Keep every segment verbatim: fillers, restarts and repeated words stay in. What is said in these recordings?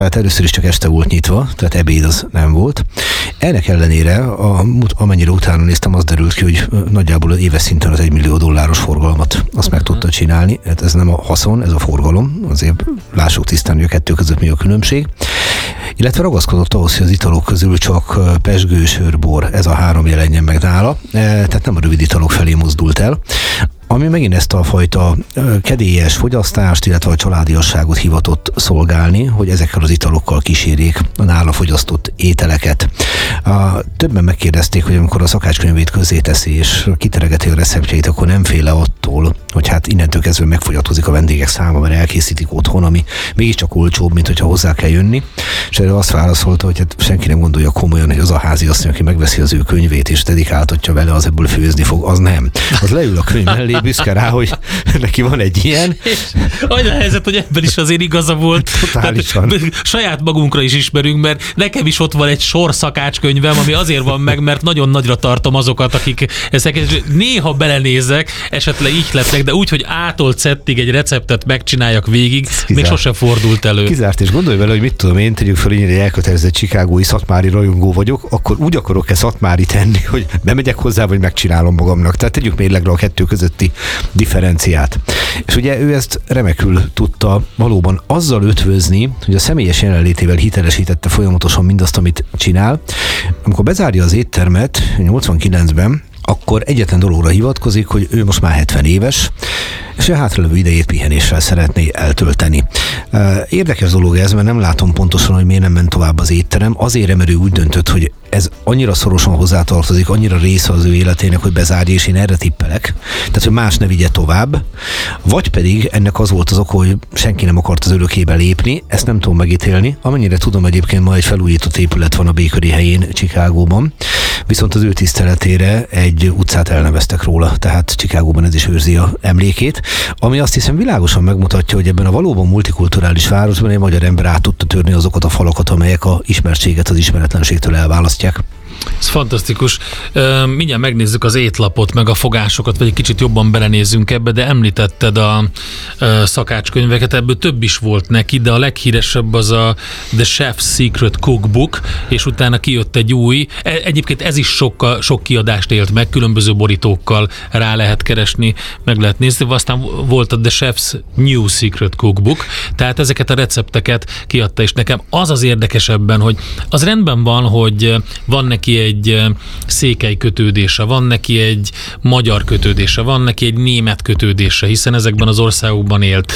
Hát először is csak este volt nyitva, tehát ebéd az nem volt. Ennek ellenére, a, amennyire utána néztem, az derült ki, hogy nagyjából éves szinten az egy millió dolláros forgalmat azt uh-huh. meg tudta csinálni. Hát ez nem a haszon, ez a forgalom. Azért lássuk tisztán, hogy a kettő között mi a különbség. Illetve ragaszkodott ahhoz, hogy az italok közül csak pezsgő, sör, bor, ez a három jelenjen meg nála. Tehát nem a rövid italok felé mozdult el. Ami megint ezt a fajta kedélyes fogyasztást, illetve a családiasságot hivatott szolgálni, hogy ezekkel az italokkal kísérjék a nála fogyasztott ételeket. A, többen megkérdezték, hogy amikor a szakácskönyvét közzéteszi és kiteregeti a receptjeit, akkor nem féle attól, hogy hát innentől kezdve megfogyatkozik a vendégek száma, mert elkészítik otthon, ami mégiscsak olcsóbb, mint hogyha hozzá kell jönni. És erre azt válaszolta, hogy hát senki nem gondolja komolyan, hogy az a háziasszony, aki megveszi az ő könyvét és dedikáltatja vele, az ebből főzni fog, az nem. Az leül a könyv mellé, büszke rá, hogy neki van egy ilyen. Olyan a helyzet, hogy ebben is azért igaza volt. Totálisan. Tehát, saját magunkra is ismerünk, mert nekem is ott van egy sor szakácskönyvem, ami azért van meg, mert nagyon nagyra tartom azokat, akik ezek néha belenézek, esetleg ihletnek, de úgy, hogy A-tól Z-ig egy receptet megcsináljak végig, még sosem fordult elő. Kizárt, és gondolj vele, hogy mit tudom én, tegyük fel, hogy elkötelezett chicagói szatmári rajongó vagyok, akkor úgy akarok-e szatmári tenni, hogy bemegyek hozzá, vagy megcsinálom magamnak. Tehát tegyük mérlegre a kettő közötti differenciát. És ugye ő ezt remekül tudta valóban azzal ötvözni, hogy a személyes jelenlétével hitelesítette folyamatosan mindazt, amit csinál. Amikor bezárja az éttermet nyolcvankilencben, akkor egyetlen dologra hivatkozik, hogy ő most már hetven éves, és a hátralevő idejét pihenéssel szeretné eltölteni. Érdekes dolog ez, mert nem látom pontosan, hogy miért nem ment tovább az étterem. Azért, mert ő úgy döntött, hogy ez annyira szorosan hozzátartozik, annyira része az ő életének, hogy bezárja, és én erre tippelek. Tehát, hogy más ne vigye tovább. Vagy pedig ennek az volt az oka, hogy senki nem akart az örökébe lépni, ezt nem tudom megítélni. Amennyire tudom, egyébként ma egy felújított épület van a Bakery helyén, Chicagóban. Viszont az ő tiszteletére egy utcát elneveztek róla, tehát Chicagóban ez is őrzi a emlékét, ami azt hiszem világosan megmutatja, hogy ebben a valóban multikulturális városban egy magyar ember át tudta törni azokat a falakat, amelyek a ismertséget az ismeretlenségtől elválasztják. Ez fantasztikus. Mindjárt megnézzük az étlapot, meg a fogásokat, vagy egy kicsit jobban belenézzünk ebbe, de említetted a szakácskönyveket, ebből több is volt neki, de a leghíresebb az a The Chef's Secret Cookbook, és utána kijött egy új, egyébként ez is sok, sok kiadást élt meg, különböző borítókkal rá lehet keresni, meg lehet nézni, aztán volt a The Chef's New Secret Cookbook, tehát ezeket a recepteket kiadta, és nekem az az érdekesebben, hogy az rendben van, hogy van neki egy székely kötődése, van neki egy magyar kötődése, van neki egy német kötődése, hiszen ezekben az országokban élt,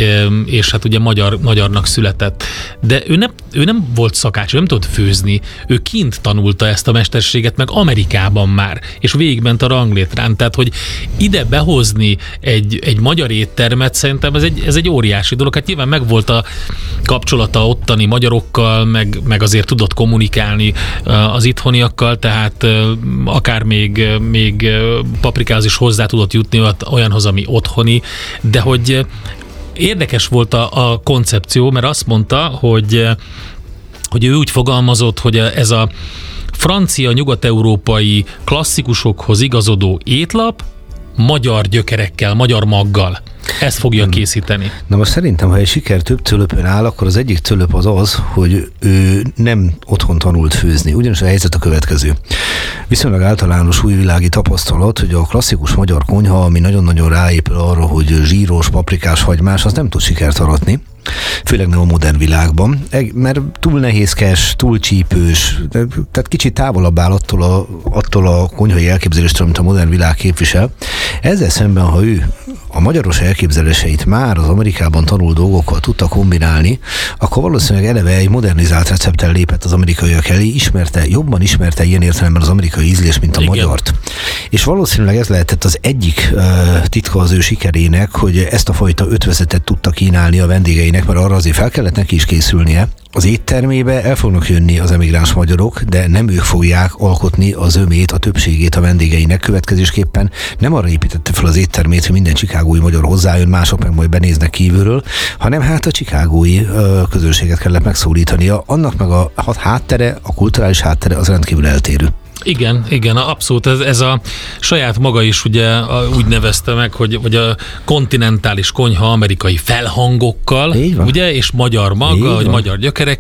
és hát ugye magyar, magyarnak született. De ő nem, ő nem volt szakács, ő nem tudott főzni, ő kint tanulta ezt a mesterséget, meg Amerikában már, és végigment a ranglétrán, tehát hogy ide behozni egy, egy magyar éttermet, szerintem ez egy, ez egy óriási dolog. Hát nyilván megvolt a kapcsolata ottani magyarokkal, meg, meg azért tudott kommunikálni az itthoniakkal, tehát akár még, még paprikához is hozzá tudott jutni olyanhoz, ami otthoni, de hogy érdekes volt a, a koncepció, mert azt mondta, hogy, hogy ő úgy fogalmazott, hogy ez a francia, nyugat-európai klasszikusokhoz igazodó étlap magyar gyökerekkel, magyar maggal. Ezt fogja készíteni. Na most szerintem, ha egy siker több cölöpön áll, akkor az egyik cölöp az az, hogy ő nem otthon tanult főzni. Ugyanis a helyzet a következő. Viszonylag általános újvilági tapasztalat, hogy a klasszikus magyar konyha, ami nagyon-nagyon ráépül arra, hogy zsíros, paprikás, hagymás, az nem tud sikert aratni. Főleg nem a modern világban, mert túl nehézkes, túl csípős, tehát kicsit távolabb áll attól a, attól a konyhai elképzeléstől, amit a modern világ képvisel. Ezzel szemben, ha ő a magyaros elképzeléseit már az Amerikában tanult dolgokkal tudta kombinálni, akkor valószínűleg eleve egy modernizált recepttel lépett az amerikaiak elé, ismerte, jobban ismerte ilyen értelemben az amerikai ízlés, mint a Igen. magyart. És valószínűleg ez lehetett az egyik uh, titka az ő sikerének, hogy ezt a fajta ötvözetet tudta kínálni a vendégeinek, mert arra azért fel kellett neki is készülnie. Az éttermébe el fognak jönni az emigráns magyarok, de nem ők fogják alkotni az ömét, a többségét a vendégeinek. Következésképpen nem arra építette fel az éttermét, hogy minden chicagói magyar hozzájön, mások meg majd benéznek kívülről, hanem hát a chicagói ö, közönséget kellett megszólítania. Annak meg a háttere, a kulturális háttere az rendkívül eltérő. Igen, igen, abszolút. Ez, ez a saját maga is ugye a, úgy nevezte meg, hogy vagy a kontinentális konyha amerikai felhangokkal, ugye, és magyar maga, vagy magyar gyökerek.